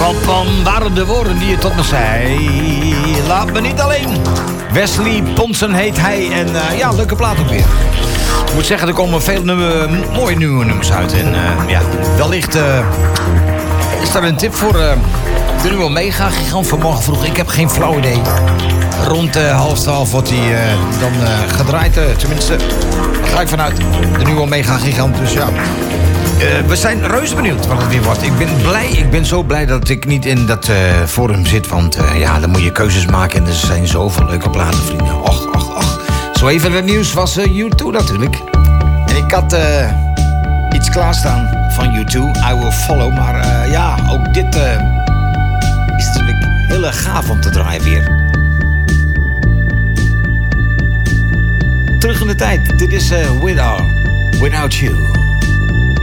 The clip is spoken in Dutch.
Wat waren de woorden die je tot me zei? Laat me niet alleen. Wesley Ponsen heet hij. En ja, leuke plaat ook weer. Ik moet zeggen, er komen veel mooie nieuwe nummers uit. En ja, wellicht is daar een tip voor de nieuwe mega-gigant van morgen vroeg. Ik heb geen flauw idee. Rond 11:30 wordt hij dan gedraaid. Tenminste, daar ga ik vanuit. De nieuwe mega-gigant, dus ja. We zijn reuze benieuwd wat het weer wordt. Ik ben zo blij dat ik niet in dat forum zit. Want ja, dan moet je keuzes maken. En er zijn zoveel leuke platen, vrienden. Och. Zo even het nieuws was U2 natuurlijk. En ik had iets klaarstaan van U2. I Will Follow. Maar ja, ook dit is natuurlijk heel erg gaaf om te draaien weer. Terug in de tijd. Dit is Without You.